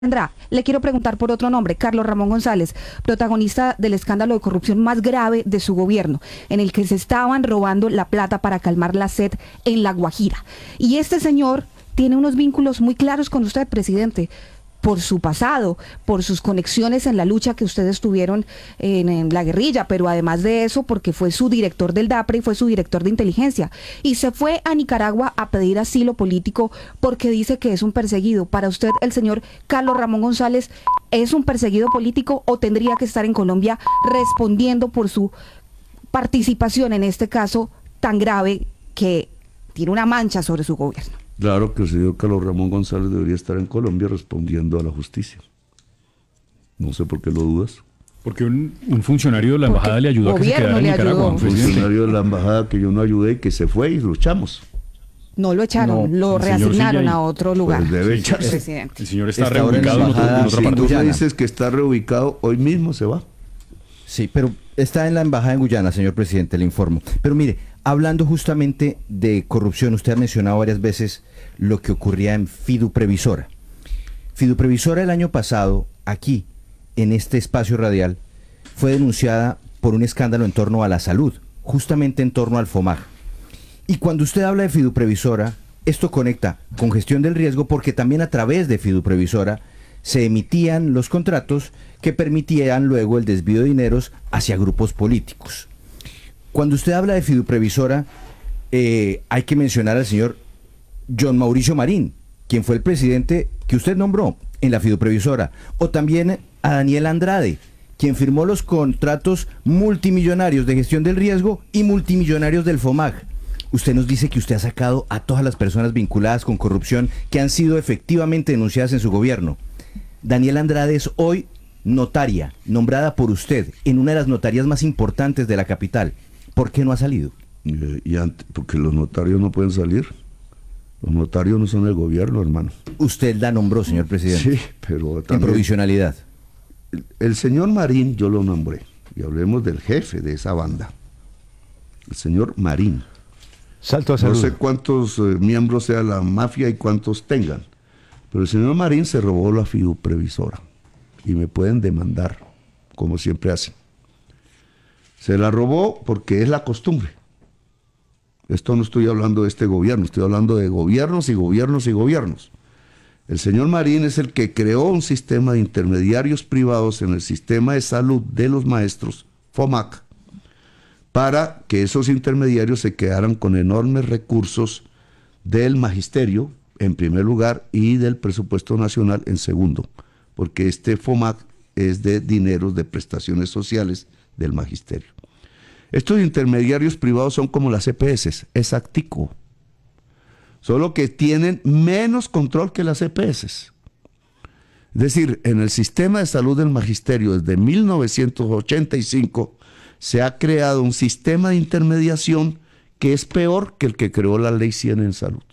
Sandra, le quiero preguntar por otro nombre, Carlos Ramón González, protagonista del escándalo de corrupción más grave de su gobierno, en el que se estaban robando la plata para calmar la sed en La Guajira. Y este señor tiene unos vínculos muy claros con usted, presidente, por su pasado, por sus conexiones en la lucha que ustedes tuvieron en la guerrilla, pero además de eso, porque fue su director del DAPRE y fue su director de inteligencia. Y se fue a Nicaragua a pedir asilo político porque dice que es un perseguido. Para usted, el señor Carlos Ramón González, ¿es un perseguido político o tendría que estar en Colombia respondiendo por su participación en este caso tan grave que tiene una mancha sobre su gobierno? Claro que el señor Carlos Ramón González debería estar en Colombia respondiendo a la justicia. No sé por qué lo dudas. Porque un funcionario de la embajada le ayudó a que se quedara en Nicaragua. Un funcionario de la embajada que yo no ayudé, que se fue y lo echamos. No lo echaron, lo reasignaron a otro lugar. Pues debe echarse. Presidente. El señor está reubicado en otra Si parte. tú me dices que está reubicado, hoy mismo se va. Sí, pero está en la embajada en Guyana, señor presidente, le informo. Pero mire, hablando justamente de corrupción, usted ha mencionado varias veces lo que ocurría en Fiduprevisora. Fiduprevisora el año pasado, aquí, en este espacio radial, fue denunciada por un escándalo en torno a la salud, justamente en torno al FOMAG. Y cuando usted habla de Fiduprevisora, esto conecta con gestión del riesgo porque también a través de Fiduprevisora se emitían los contratos que permitían luego el desvío de dineros hacia grupos políticos. Cuando usted habla de Fiduprevisora, hay que mencionar al señor John Mauricio Marín, quien fue el presidente que usted nombró en la Fiduprevisora, o también a Daniel Andrade, quien firmó los contratos multimillonarios de gestión del riesgo y multimillonarios del FOMAG. Usted nos dice que usted ha sacado a todas las personas vinculadas con corrupción que han sido efectivamente denunciadas en su gobierno. Daniel Andrade es hoy notaria, nombrada por usted en una de las notarías más importantes de la capital. ¿Por qué no ha salido? Porque los notarios no pueden salir. Los notarios no son el gobierno, hermano. Usted la nombró, señor presidente. Sí, pero también... En provisionalidad. El señor Marín yo lo nombré. Y hablemos del jefe de esa banda. El señor Marín. Salto a salud. No sé cuántos miembros sea la mafia y cuántos tengan. Pero el señor Marín se robó la Fiduprevisora. Y me pueden demandar, como siempre hacen. Se la robó porque es la costumbre. Esto no estoy hablando de este gobierno, estoy hablando de gobiernos y gobiernos y gobiernos. El señor Marín es el que creó un sistema de intermediarios privados en el sistema de salud de los maestros, FOMAC, para que esos intermediarios se quedaran con enormes recursos del magisterio, en primer lugar, y del presupuesto nacional en segundo, porque este FOMAC es de dineros de prestaciones sociales del magisterio. Estos intermediarios privados son como las EPS, exactico, solo que tienen menos control que las EPS. Es decir, en el sistema de salud del magisterio desde 1985 se ha creado un sistema de intermediación que es peor que el que creó la Ley 100 en salud.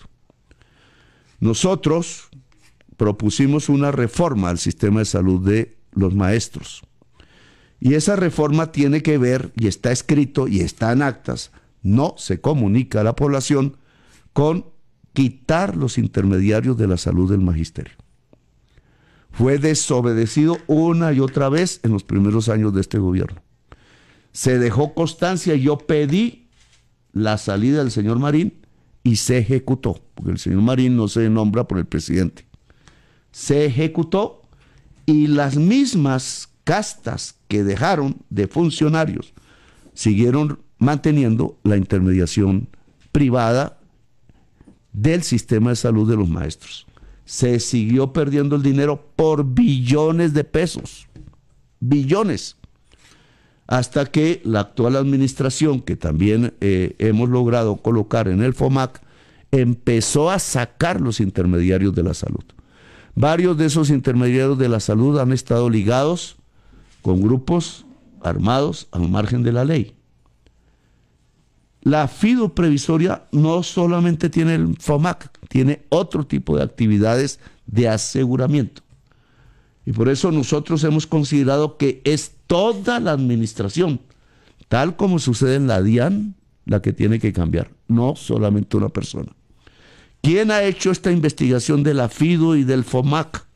Nosotros propusimos una reforma al sistema de salud de los maestros. Y esa reforma tiene que ver, y está escrito y está en actas, no se comunica a la población, con quitar los intermediarios de la salud del magisterio. Fue desobedecido una y otra vez en los primeros años de este gobierno. Se dejó constancia y yo pedí la salida del señor Marín y se ejecutó, porque el señor Marín no se nombra por el presidente. Se ejecutó y las mismas castas que dejaron de funcionarios siguieron manteniendo la intermediación privada del sistema de salud de los maestros. Se siguió perdiendo el dinero por billones de pesos, billones, hasta que la actual administración, que también hemos logrado colocar en el FOMAC, empezó a sacar los intermediarios de la salud. Varios de esos intermediarios de la salud han estado ligados con grupos armados al margen de la ley. La Fiduprevisoria no solamente tiene el FOMAC, tiene otro tipo de actividades de aseguramiento. Y por eso nosotros hemos considerado que es toda la administración, tal como sucede en la DIAN, la que tiene que cambiar, no solamente una persona. ¿Quién ha hecho esta investigación de la FIDU y del FOMAC?